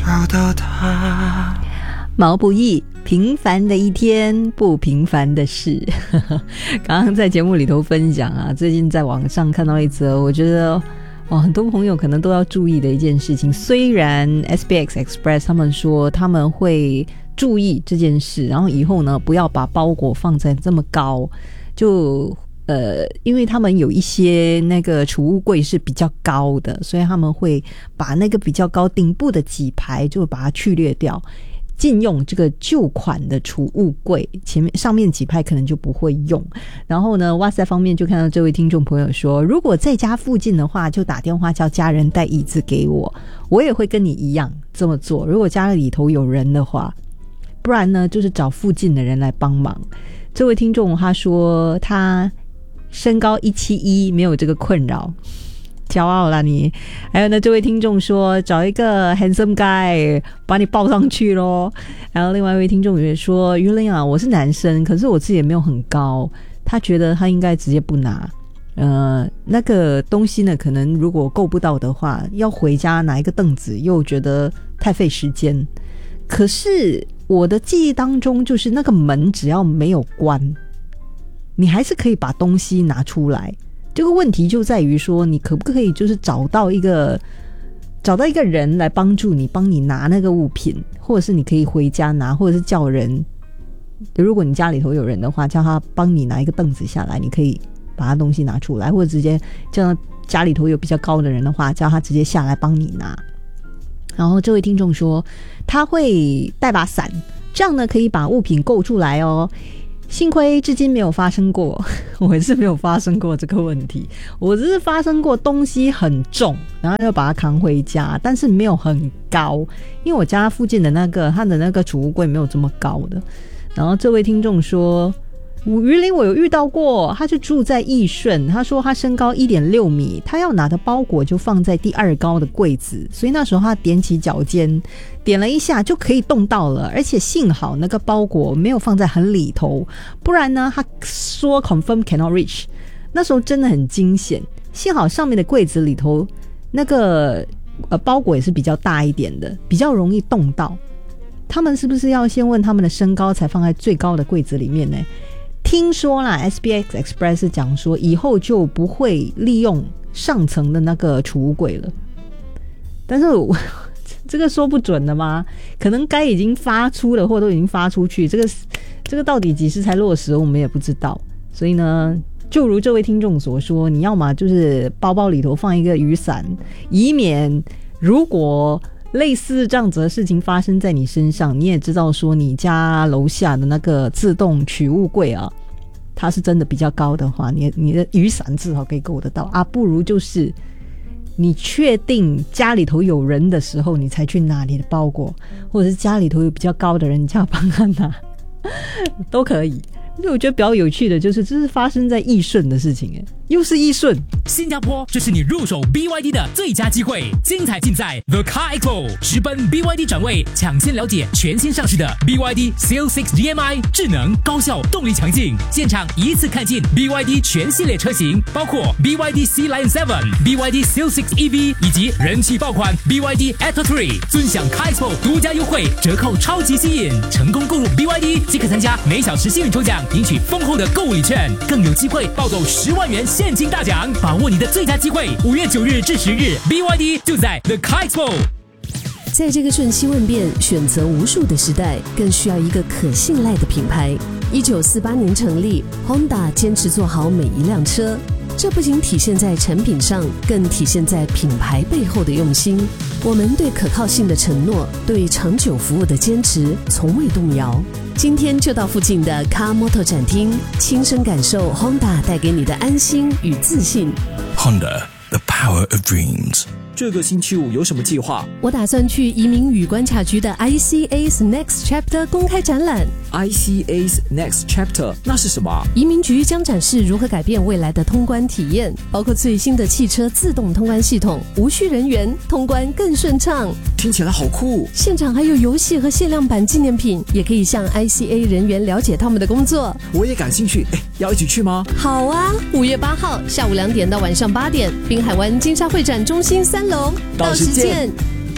找到他。 毛不易，平凡的一天，不平凡的事。刚刚在节目里头分享啊，最近在网上看到一则，我觉得很多朋友可能都要注意的一件事情。虽然 SPX Express 他们说他们会注意这件事，然后以后呢不要把包裹放在这么高，就因为他们有一些那个储物柜是比较高的，所以他们会把那个比较高顶部的几排就把它去略掉，禁用这个旧款的储物柜，前面上面几排可能就不会用。然后呢，哇塞方面就看到这位听众朋友说，如果在家附近的话，就打电话叫家人带椅子给我，我也会跟你一样这么做。如果家里头有人的话，不然呢，就是找附近的人来帮忙。这位听众他说他身高171，没有这个困扰。骄傲啦你。还有呢，这位听众说找一个 handsome guy 把你抱上去咯。然后另外一位听众也说，于林啊，我是男生，可是我自己也没有很高，他觉得他应该直接不拿那个东西呢，可能如果够不到的话，要回家拿一个凳子又觉得太费时间。可是我的记忆当中，就是那个门只要没有关，你还是可以把东西拿出来。这个问题就在于说，你可不可以就是找到一个人来帮助你，帮你拿那个物品，或者是你可以回家拿，或者是叫人，如果你家里头有人的话，叫他帮你拿一个凳子下来，你可以把他东西拿出来，或者直接叫家里头有比较高的人的话，叫他直接下来帮你拿。然后这位听众说他会带把伞，这样呢可以把物品够出来哦。幸亏至今没有发生过，我也是没有发生过这个问题。我只是发生过东西很重，然后要把它扛回家，但是没有很高，因为我家附近的他的那个储物柜没有这么高的。然后这位听众说，于林我有遇到过，他就住在义顺，他说他身高 1.6 米，他要拿的包裹就放在第二高的柜子，所以那时候他踮起脚尖点了一下就可以动到了，而且幸好那个包裹没有放在很里头，不然呢他说 confirm cannot reach， 那时候真的很惊险。幸好上面的柜子里头那个包裹也是比较大一点的，比较容易动到。他们是不是要先问他们的身高才放在最高的柜子里面呢？听说啦 SPX Express 是讲说以后就不会利用上层的那个储物柜了，但是这个说不准的吗？可能该已经发出了或都已经发出去，这个到底几时才落实我们也不知道。所以呢，就如这位听众所说，你要嘛就是包包里头放一个雨伞，以免如果类似这样子的事情发生在你身上，你也知道说你家楼下的那个自动取物柜啊，它是真的比较高的话，你的雨伞至少可以够得到啊。不如就是你确定家里头有人的时候，你才去拿你的包裹，或者是家里头有比较高的人，你就要帮他拿，都可以。所以我觉得比较有趣的就是这是发生在义顺的事情，又是义顺。 新加坡，这是你入手 BYD 的最佳机会，精彩尽在 The Car Expo， 直奔 BYD 展位，抢先了解全新上市的 BYD Seal6 DM-i， 智能高效，动力强劲，现场一次看尽 BYD 全系列车型，包括 BYD Sea Lion 7、BYD Seal6 EV 以及人气爆款 BYD Atto 3，尊享 Car Expo 独家优惠，折扣超级吸引，成功购入 BYD 即可参加每小时幸运抽奖，赢取丰厚的购物礼券，更有机会暴走10万元现金大奖，把握你的最佳机会！5月9日至10日 ，BYD 就在 The Car Expo。 在这个瞬息万变、选择无数的时代，更需要一个可信赖的品牌。1948年成立 ，Honda 坚持做好每一辆车，这不仅体现在产品上，更体现在品牌背后的用心。我们对可靠性的承诺，对长久服务的坚持，从未动摇。今天就到附近的 Car Motor 展厅，亲身感受 Honda 带给你的安心与自信。 Honda, the power of dreams。 这个星期五有什么计划？ 我打算去移民与关卡局的 ICA's Next Chapter 公开展览。 ICA's Next Chapter 那是什么？ 移民局将展示如何改变未来的通关体验，包括最新的汽车自动通关系统，无需人员，通关更顺畅。 听起来好酷！ 现场还有游戏和限量版纪念品，也可以向 ICA 人员了解他们的工作。 我也感兴趣，要一起去吗？ 好啊！5月8号下午2点到晚上8点，滨海湾金沙会展中心3楼， 到时见。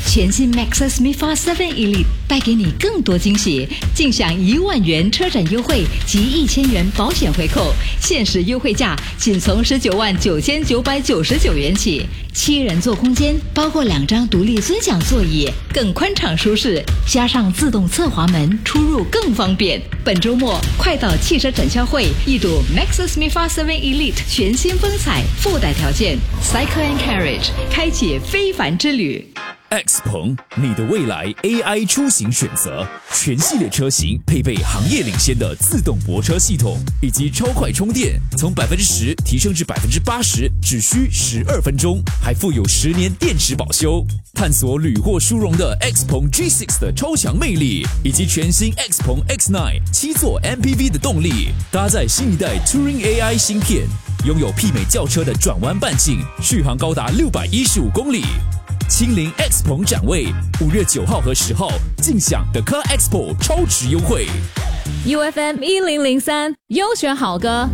全新 Maxus MIFA 7 Elite 带给你更多惊喜，尽享1万元车展优惠及1000元保险回扣，限时优惠价仅从199999元起。7人座空间，包括2张独立尊享座椅，更宽敞舒适，加上自动侧滑门，出入更方便。本周末快到汽车展销会一睹 Maxus MIFA 7 Elite 全新风采，附带条件 Cycle and Carriage， 开启非凡之旅。 X 鹏，你的未来 AI 出行选择，全系列车型配备行业领先的自动泊车系统以及超快充电，从10%提升至80%，只需12分钟，还附有10年电池保修。探索屡获殊荣的 X 鹏 G6 的超强魅力，以及全新 X 鹏 X9 7座 MPV 的动力，搭载新一代 Turing AI 芯片，拥有媲美轿车的转弯半径，续航高达615公里。亲临 X 鹏展位，5月9号和10号尽享 The Car Expo 超值优惠。 UFM 1003优选好歌